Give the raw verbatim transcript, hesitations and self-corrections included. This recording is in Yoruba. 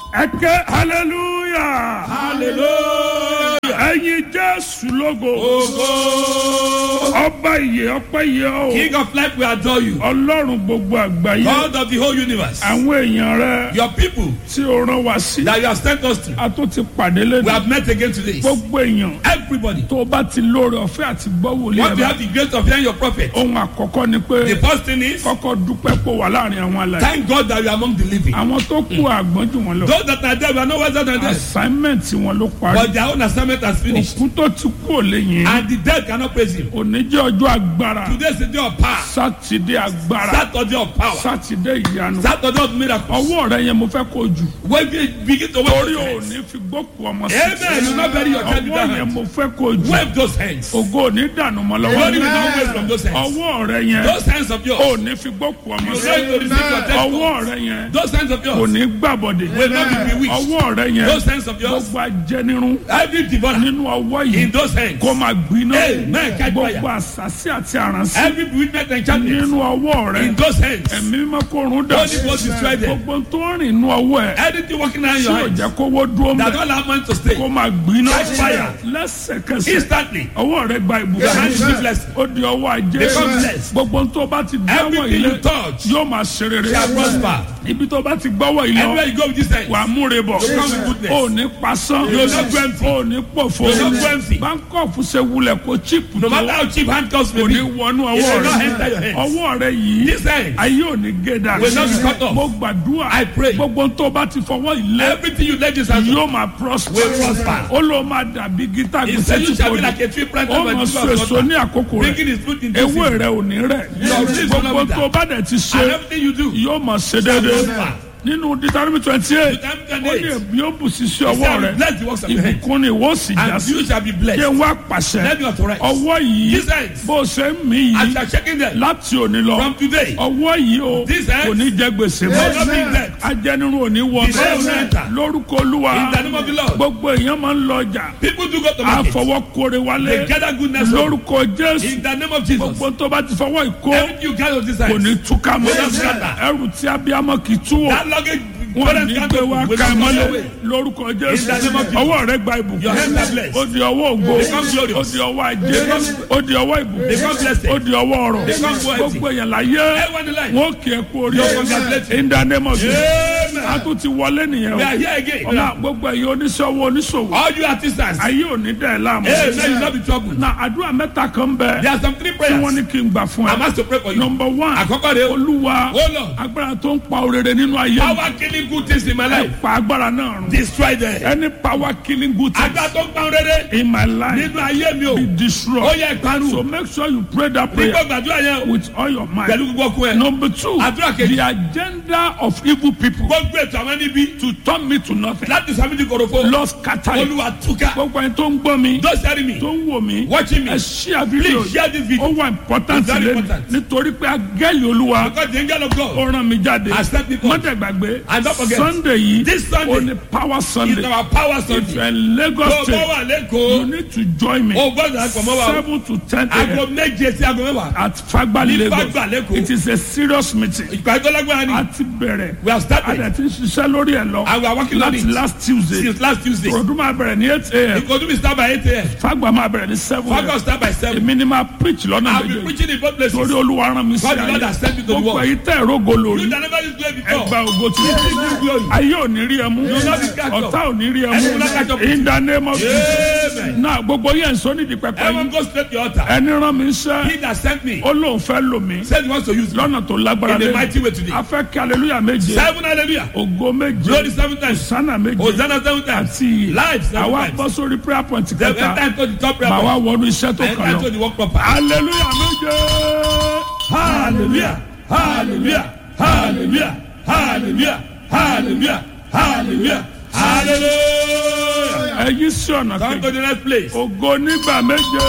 Ẹ̀kẹ́ hallelujah. Hallelujah. Ẹ̀yin Jésù lógo. Ogo. Ọba ìyè ọpẹ́ yẹ ọ́. King of life, we adore you. Ọlọ́run gbogbo àgbáyé. God of the whole universe. Àwọn èèyàn rẹ Your people tí o rán wa sí. that you have sent us to. A tún ti pàdé lẹ́nu. We have met again today. Gbogbo èèyàn Everybody. tó o bá ti lóore ọ̀fẹ́ àti gbọ́ wòlíì Want to ẹ̀ have the grace of hearing your prophet. ohun àkọ́kọ́ ni The pé first thing is, kọ́kọ́ dúpẹ́ pé wà láàrin àwọn alàyè. thank God that you are among the living. Àwọn tó kú àgbọ́n jù wọ́n lọ. Those that are there, we are no wiser than them. Assignment wọn ló parí. But their own assignment has finished. Òkú tó ti kú ò lè yìn. And the dead cannot praise him. Òní jẹ́ ọjọ́ agbára. Today is the day of power. Sátidé agbára. Saturday of power. Sátidé ìyanu. Saturday of miracle. Ọwọ́ rẹ yẹn mo fẹ́ kó jù. When we begin to Torí wave òní fi gbókù ọmọ sí. Amen. You not bury your child with that Ọwọ́ yẹn hand. mo fẹ́ kó jù. Wave those hands. Ògo òní dànù mọ́ Glory lọ́wọ́. will not waste from those hands. Ọwọ́ rẹ yẹn Those hands of yours. òní fi gbókù ọmọ You sí. going to receive your death. Ọwọ́ rẹ yẹn Those hands of yours òní gbàbọ̀dé. will not be bewitched. Ọwọ́ rẹ yẹn Those hands of yours, gbogbo ajẹnirun every devourer nínú ọwọ́ in yìí those hands, kó máa gbiná. Amen. Catch Gbogbo fire. àṣàsí àti àrànsí Every bewitchment and enchantment nínú ọwọ́ rẹ. in those hands. Ẹ̀mí mímọ́ kó run dà. Holy Ghost destroy them. Gbogbo tó ń rìn inú ọwọ́ ẹ̀ Anything working around tí your ò hands jẹ́ kówó dúró that mẹ́ don't allow man to stay kó máa gbiná. Catch fire. Lẹ́sẹ̀kẹsẹ̀ instantly. ọwọ́ rẹ gba Your hand is ìbùkún. blessed. Ó di ọwọ́ ajé. Become blessed. Gbogbo tó bá ti dáwọ́ Everything ilé you touch yóò máa ṣe rere. shall prosper. Ibi tó bá ti gbọ́wọ́ ilé Everywhere you go with this hand, wà á múre bọ̀. you come with goodness. Ó ní pasán. You will not go empty. Ó ní pòfo. You will not go empty. Báńkọ̀fù ṣe wulẹ̀ kó chíìpù No tó. matter how cheap handcuffs may Kò be, ní wọnú it ọwọ́ will not rẹ. enter your hands. Ọwọ́ rẹ yìí This hand ayé ò ní gé dà. will not be cut off. Mo gbàdúrà. I pray. Gbogbo tó bá ti fọwọ́ ilé Everything you lay this hand on yóò máa prosper. will prosper. Ó ló máa dàbí gítà He gbèsè said, tí you shall kò be ní. like a tree planted Ó by mọ the so river of èso water, ní àkókò rẹ̀. bringing his fruit in this Ewé season. rẹ̀ ò ní rẹ̀. Your leaves will not Gbogbo be tó down. bá dẹ̀ ti And ṣe everything you do, yóò máa ṣe déédéé. prosper. Nínú Deuteronomy twenty eight Deuteronomy ó ní twenty-eight. èmi ó bù sí sí He ọwọ́ said, rẹ̀. bless the works of your hands, Ìbùkún ni ìwọ sì já and sí. you shall be Kí blessed. n wá pàṣẹ. Let me authorize. Ọwọ́ yìí These hands, bó ṣe ń mí as yìí you are shaking them láti òní lọ. from today, Ọwọ́ yìí o These hands kò ní jẹ gbèsè will not be mọ́. dead. Ajẹnirun ò ní wọ The day will enter. lórúkọ Olúwa. In the name of the Lord. Gbogbo èèyàn máa ń lọ ọjà. People do go to market. Àfọwọ́kore wálé. They gather goodness home. Lórúkọ Jésù. In the name of Jesus. Gbogbo tó bá ti fọwọ́ ìkó Everything you carry on this kò hand, ní túká mọ́. Will not scatter. Ẹrù tí abiyamọ kì í túwọ̀. that luggage, Wọ́n parents ní can't pé open, wá will ká ẹ not go mọ́lẹ̀ away. lórúkọ In Jésù. the name of Jesus. Ọwọ́ rẹ gba ìbùkún. Your hands are blessed. Ó di ọwọ́ ògo. Become glorious. Ó di ọwọ́ ajé. Ó di ọwọ́ ìbùkún. Become blessed. Ó di ọwọ́ ọrọ̀. Become wealthy. Gbogbo èèyàn láyé. Everyone in life. Wọ́n kì í kú orí Your congratulations. In the name of Jesus. Amen. A tún ti wọlé nìyẹn We o. are here again. Ọ̀nà gbogbo ẹ̀yin oníṣòwò oníṣòwò. All you artisans, Ayé ò ní dẹ̀ láàmú. hey, may you not be troubled. Na àdúrà mẹ́ta kan bẹ. There are some three Tí wọ́n prayers. ní kí n gbà fún I'm ẹ. asked to pray for you. Number one. Àkọ́kọ́ rẹ̀ o. Olúwa. Oh Lord. Agbára tó ń pa òrèrè nínú ayé mi. Power killing good things in my life. Ẹ pa agbára náà run. Destroy them. Any power killing good things Agbára tó ń pa rere in my life nínú ayé mi o. be Ó destroyed. yẹ ìparun. So make sure you pray that Nígbà prayer gbàdúrà yẹn o. with all your mind. Pẹ̀lú gbogbo ọkùn ẹ̀. Number two, Àdúrà kejì. the agenda of evil people Gbogbo ètò àwọn níbi to turn me to nothing. láti sàmì ní korofo. Lord scatter it. Olúwa túká. Gbogbo ẹni tó ń gbọ́ mi, Those hearing me, tó ń wò mí, watching me, ẹ share video. please share this video. Ó wà important It's very lẹ́nu important. nítorí pé agẹ́lì Olúwa Because the angel of God ó rán mi jáde. has sent me forth. Mọ́tẹ̀gbàgbé And don't forget, Sunday yìí this Sunday ó ní power is Sunday. our power If Sunday. you're in Lagos Tó o bá State, wà you lẹ́kọ̀ọ́, need to join me. o gbọ́dọ̀ àpò mọ́ wa o. seven to ten Aago a.m. méje sí aago mẹ́wàá. at Fagba Ní Lagos. Fagba Lẹ́kọ̀ọ́. It is a serious meeting. Ìgbà tó lágbára ni. A ti bẹ̀rẹ̀. We have A started dẹ̀ ti ń ṣiṣẹ́ lórí ẹ̀ lọ. and we are working on Láti it last Tuesday. since last Tuesday. Òròdú máa bẹ̀rẹ̀ ní eight a.m. Ìkòdú mi start by eight a.m. Fagba máa bẹ̀rẹ̀ ní seven Fagos a.m. start by seven. Èmi ni máa preach lọ́nà I will be méjèèjì. preaching in both places. Torí Olúwa rán mi sí God the Lord ayé. has sent me to the Gbogbo world. èyí tẹ̀ rógo You lórí. that never used to play before. Ẹgbà ògo tí Receive new glory. ayé ò ní rí ẹ mú. will not be catch up. Ọ̀tá ò ní rí ẹ Ẹni will not catch mú. up with In the name of Jesus. Amen. Náà gbogbo yẹn sọ nídìí pẹpẹ Everyone yìí. go straight to your altar. Ẹni rán mi iṣẹ́. He that sent me Ó lóun fẹ́ lò mí. said he wants to use me Lọ́nà tó lágbára in a lé. mighty way today. A fẹ́ kí hallelujah méje. Seven hallelujah. Ògo méje. Glory seven times. Sánà méje. Hosanna seven times. Àti Life seven àwa times. bọ́ sórí prayer point Then kẹta. enter into the top prayer Màá wá point. wọnú iṣẹ́ tó kàn Enter into lọ. the work proper. Hallelujah méje. Hallelujah. Hallelujah. Hallelujah. Hallelujah. Hallelujah. Hallelujah. Hallelujah. Ẹ yí sí ọ̀nà Come kejì. to the next place. Ògo nígbà méje.